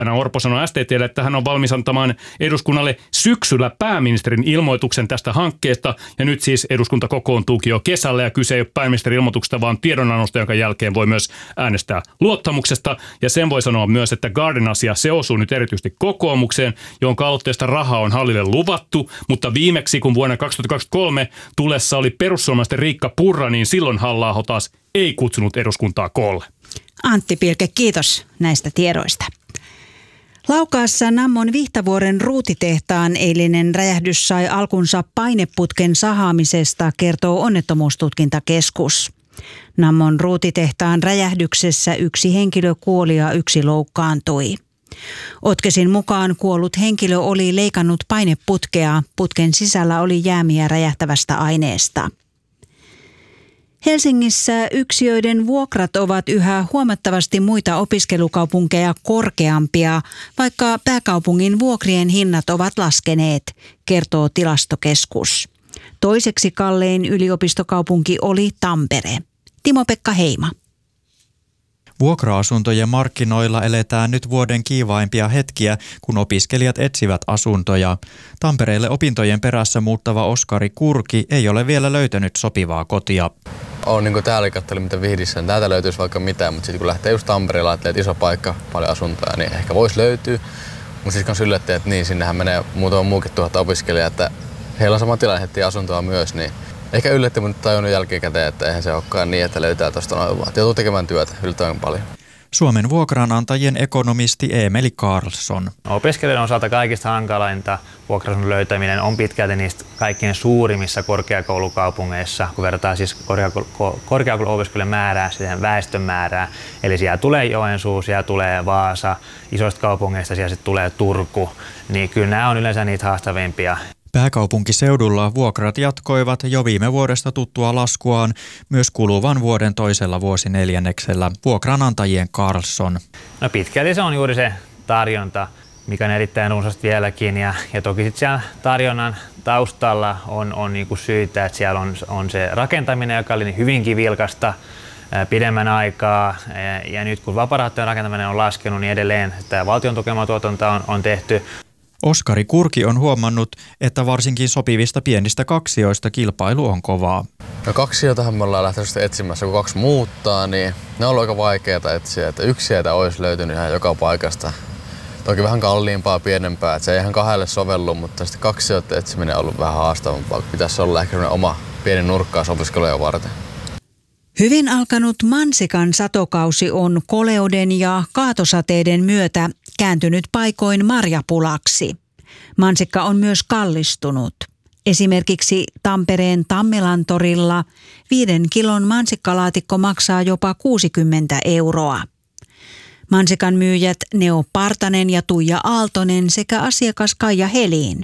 Orpo sanoi STT:lle, että hän on valmis antamaan eduskunnalle syksyllä pääministerin ilmoituksen tästä hankkeesta. Ja nyt siis eduskunta kokoontuukin jo kesällä ja kyse ei ole pääministerin ilmoituksesta, vaan tiedonannosta, jonka jälkeen voi myös äänestää luottamuksesta. Ja sen voi sanoa myös, että Garden-asia, se osuu nyt erityisesti kokoomukseen, jonka aloitteesta rahaa on hallille luvattu. Mutta viimeksi, kun vuonna 2023 tulessa oli perussuomalaisten Riikka Purra, niin silloin Halla-aho taas ei kutsunut eduskuntaa koolle. Antti Pilke, kiitos näistä tiedoista. Laukaassa Nammon Vihtavuoren ruutitehtaan eilinen räjähdys sai alkunsa paineputken sahaamisesta, kertoo Onnettomuustutkintakeskus. Nammon ruutitehtaan räjähdyksessä 1 henkilö kuoli ja 1 loukkaantui. Otkesin mukaan kuollut henkilö oli leikannut paineputkea. Putken sisällä oli jäämiä räjähtävästä aineesta. Helsingissä yksiöiden vuokrat ovat yhä huomattavasti muita opiskelukaupunkeja korkeampia, vaikka pääkaupungin vuokrien hinnat ovat laskeneet, kertoo Tilastokeskus. Toiseksi kallein yliopistokaupunki oli Tampere. Timo-Pekka Heima. Vuokra-asuntojen markkinoilla eletään nyt vuoden kiivaimpia hetkiä, kun opiskelijat etsivät asuntoja. Tampereelle opintojen perässä muuttava Oskari Kurki ei ole vielä löytänyt sopivaa kotia. Olen niin täällä katselin, mitä Vihdissä on. Täältä löytyisi vaikka mitään, mutta sitten kun lähtee just Tampereella, että iso paikka, paljon asuntoja, niin ehkä voisi löytyä. Mutta sitten kun yllättää, että niin, sinnehän menee muutama muukin 1000 opiskelijaa, että heillä on sama tilanne, että asuntoa myös, niin ehkä yllätti, mutta tajunnut jälkikäteen, että eihän se olekaan niin, että löytää tuosta noin vaan. Joutuu tekemään työtä yllättävän paljon. Suomen vuokranantajien ekonomisti Eemeli Karlsson. Opiskelijoiden osalta kaikista hankalainta vuokraasunnon löytäminen on pitkälti niistä kaikkein suurimmissa korkeakoulukaupungeissa, kun verrataan siis korkeakouluopiskelijoiden määrää siihen väestön määrää. Eli siellä tulee Joensuu, siellä tulee Vaasa, isoista kaupungeista siellä sitten tulee Turku, niin kyllä nämä on yleensä niitä haastavimpia. Pääkaupunkiseudulla vuokrat jatkoivat jo viime vuodesta tuttua laskuaan myös kuluvan vuoden toisella vuosineljänneksellä, vuokranantajien Karlsson. No pitkälti se on juuri se tarjonta, mikä on erittäin runsasta vieläkin ja toki sitten siellä tarjonnan taustalla on niinku syitä, että siellä on se rakentaminen, joka oli hyvinkin vilkasta pidemmän aikaa ja nyt kun vapaarahoitteinen rakentaminen on laskenut, niin edelleen tämä valtion tukema tuotanto on tehty. Oskari Kurki on huomannut, että varsinkin sopivista pienistä kaksioista kilpailu on kovaa. No kaksioitahan me ollaan lähtenyt etsimässä, kun 2 muuttaa, niin ne on ollut aika vaikeaa etsiä. Että yksiöitä olisi löytynyt ihan joka paikasta. Toki vähän kalliimpaa, pienempää, että se ei ihan 2 sovellu, mutta sitten kaksioiden etsiminen on ollut vähän haastavampaa. Pitäisi olla ehkä oma pieni nurkkaus opiskeluja varten. Hyvin alkanut mansikan satokausi on koleuden ja kaatosateiden myötä kääntynyt paikoin marjapulaksi. Mansikka on myös kallistunut. Esimerkiksi Tampereen Tammelan torilla 5 kilon mansikkalaatikko maksaa jopa 60 €. Mansikan myyjät Neo Partanen ja Tuija Aaltonen sekä asiakas Kaija Helin.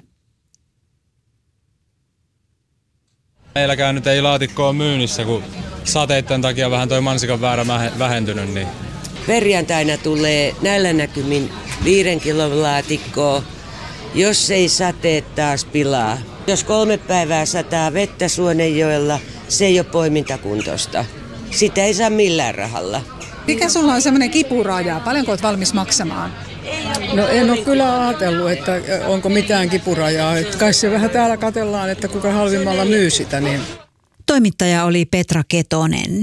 Meilläkään nyt ei laatikkoa myynnissä, kun sateiden takia vähän toi mansikan väärä vähentynyt. Niin. Perjantaina tulee näillä näkymin 5 kilon laatikkoa, jos ei sateet taas pilaa. Jos 3 päivää sataa vettä Suonenjoella, se ei ole poimintakuntoista. Sitä ei saa millään rahalla. Mikä sulla on semmoinen kipuraja? Paljonko olet valmis maksamaan? No en ole kyllä ajatellut, että onko mitään kipurajaa. Että kai se vähän täällä katsellaan, että kuka halvimmalla myy sitä. Niin. Toimittaja oli Petra Ketonen.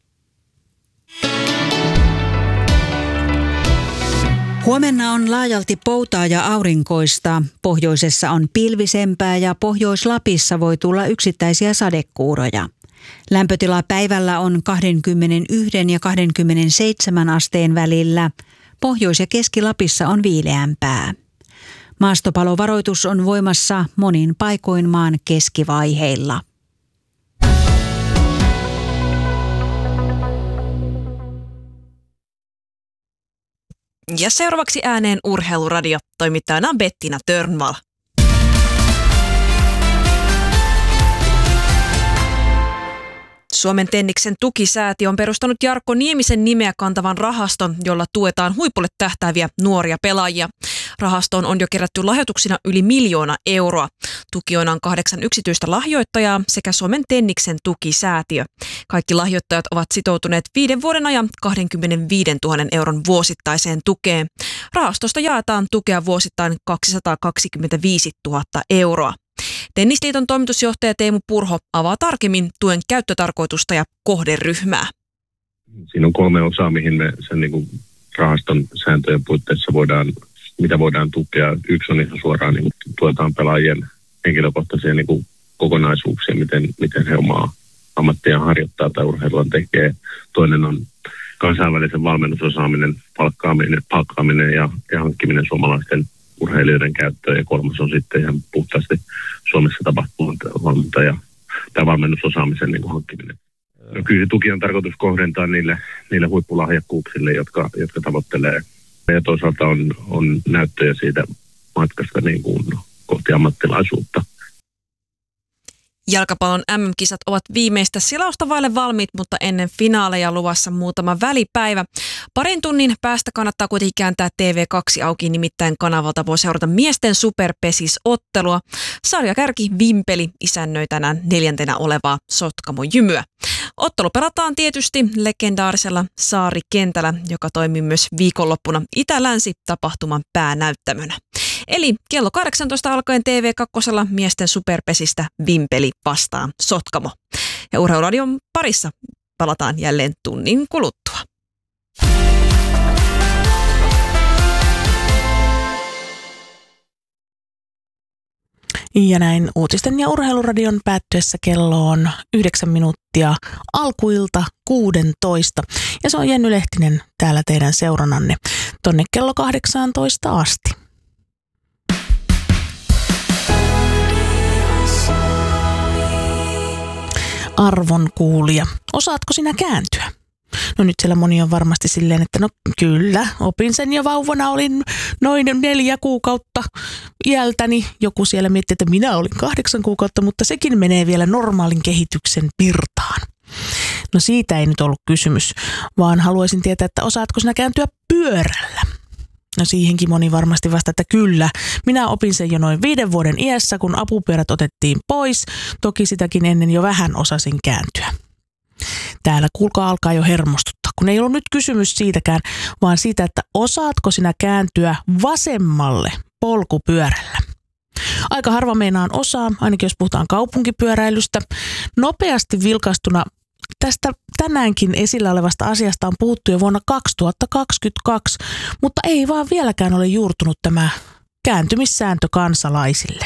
Huomenna on laajalti poutaa ja aurinkoista. Pohjoisessa on pilvisempää ja Pohjois-Lapissa voi tulla yksittäisiä sadekuuroja. Lämpötila päivällä on 21 ja 27 asteen välillä. Pohjois- ja Keski-Lapissa on viileämpää. Maastopalovaroitus on voimassa monin paikoin maan keskivaiheilla. Ja seuraavaksi ääneen Urheiluradio. Toimittajana on Bettina Törnvall. Suomen Tenniksen tukisäätiö on perustanut Jarkko Niemisen nimeä kantavan rahaston, jolla tuetaan huipulle tähtääviä nuoria pelaajia. Rahastoon on jo kerätty lahjoituksina yli 1 miljoona euroa. Tukijoina on 8 yksityistä lahjoittajaa sekä Suomen Tenniksen tukisäätiö. Kaikki lahjoittajat ovat sitoutuneet 5 vuoden ajan 25 000 euron vuosittaiseen tukeen. Rahastosta jaetaan tukea vuosittain 225 000 euroa. Tennisliiton toimitusjohtaja Teemu Purho avaa tarkemmin tuen käyttötarkoitusta ja kohderyhmää. Siinä on 3 osaa, mihin me sen niin kuin rahaston sääntöjen puitteissa mitä voidaan tukea. Yksi on ihan suoraan, niin tuetaan pelaajien henkilökohtaisia niin kuin kokonaisuuksia, miten he omaa ammattia harjoittaa tai urheilua tekee. Toinen on kansainvälisen valmennusosaaminen, palkkaaminen ja hankkiminen suomalaisten urheilijoiden käyttöön. Ja 3 on sitten ihan puhtaasti Suomessa tapahtunut valmenta ja valmennusosaamisen niin kuin hankkiminen. No kyllä tuki on tarkoitus kohdentaa niille huippulahjakkuuksille, jotka tavoittelee. Ja toisaalta on näyttöjä siitä matkasta niin kuin kohti ammattilaisuutta. Jalkapallon MM-kisat ovat viimeistä silausta vaille valmiit, mutta ennen finaaleja luvassa muutama välipäivä. Parin tunnin päästä kannattaa kuitenkin kääntää TV2 auki, nimittäin kanavalta voi seurata miesten superpesisottelua. Sarjakärki Vimpeli isännöi tänään 4. olevaa Sotkamo-Jymyä. Ottelu pelataan tietysti legendaarisella Saarikentällä, joka toimii myös viikonloppuna Itä-Länsi-tapahtuman päänäyttämönä. Eli kello 18 alkaen TV2 miesten superpesistä Vimpeli vastaan Sotkamo. Ja Urheiluradion parissa palataan jälleen tunnin kuluttua. Ja näin uutisten ja Urheiluradion päättyessä kello on 9 minuuttia alkuilta 16. Ja se on Jenny Lehtinen täällä teidän seurannanne tonne kello 18 asti. Arvon kuulija, osaatko sinä kääntyä? No nyt siellä moni on varmasti silleen, että no kyllä, opin sen jo vauvana, olin noin 4 kuukautta iältäni. Joku siellä miettii, että minä olin 8 kuukautta, mutta sekin menee vielä normaalin kehityksen pirtaan. No siitä ei nyt ollut kysymys, vaan haluaisin tietää, että osaatko sinä kääntyä pyörällä? No siihenkin moni varmasti vastaa, että kyllä. Minä opin sen jo noin 5 vuoden iässä, kun apupyörät otettiin pois. Toki sitäkin ennen jo vähän osasin kääntyä. Täällä kuulkaa alkaa jo hermostuttaa, kun ei ollut nyt kysymys siitäkään, vaan siitä, että osaatko sinä kääntyä vasemmalle polkupyörällä. Aika harva meinaan osaa, ainakin jos puhutaan kaupunkipyöräilystä. Nopeasti vilkastuna tästä tänäänkin esillä olevasta asiasta on puhuttu jo vuonna 2022, mutta ei vaan vieläkään ole juurtunut tämä kääntymissääntö kansalaisille.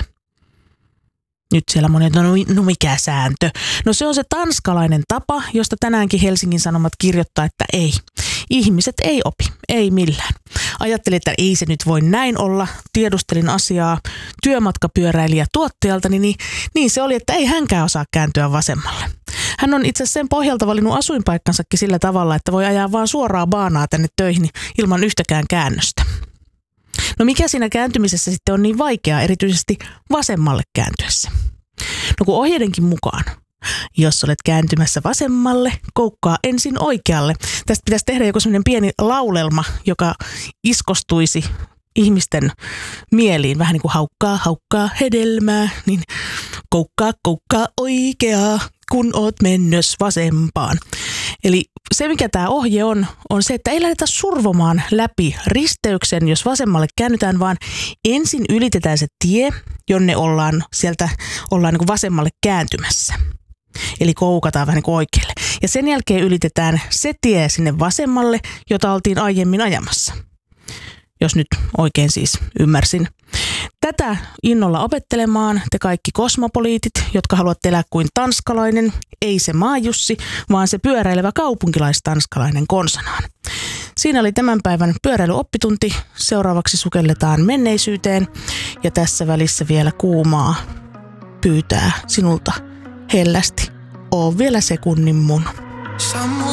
Nyt siellä moni, no mikä sääntö? No se on se tanskalainen tapa, josta tänäänkin Helsingin Sanomat kirjoittaa, että ei. Ihmiset ei opi, ei millään. Ajattelin, että ei se nyt voi näin olla. Tiedustelin asiaa työmatkapyöräilijä tuottajalta, niin se oli, että ei hänkään osaa kääntyä vasemmalle. Hän on itse asiassa sen pohjalta valinnut asuinpaikkansakin sillä tavalla, että voi ajaa vaan suoraa baanaa tänne töihin ilman yhtäkään käännöstä. No mikä siinä kääntymisessä sitten on niin vaikeaa, erityisesti vasemmalle kääntyessä? No kun ohjeidenkin mukaan, jos olet kääntymässä vasemmalle, koukkaa ensin oikealle. Tästä pitäisi tehdä joku sellainen pieni laulelma, joka iskostuisi ihmisten mieliin. Vähän niin kuin haukkaa hedelmää, niin koukkaa oikeaa, kun oot mennös vasempaan. Eli se, mikä tämä ohje on se, että ei lähdetä survomaan läpi risteyksen, jos vasemmalle käännytään, vaan ensin ylitetään se tie, jonne sieltä ollaan niin kuin vasemmalle kääntymässä. Eli koukataan vähän niin kuin oikealle. Ja sen jälkeen ylitetään se tie sinne vasemmalle, jota oltiin aiemmin ajamassa. Jos nyt oikein siis ymmärsin. Tätä innolla opettelemaan te kaikki kosmopoliitit, jotka haluatte elää kuin tanskalainen, ei se maajussi, vaan se pyöräilevä kaupunkilaistanskalainen konsanaan. Siinä oli tämän päivän pyöräilyoppitunti. Seuraavaksi sukelletaan menneisyyteen ja tässä välissä vielä kuumaa pyytää sinulta hellästi. Oo vielä sekunnin mun.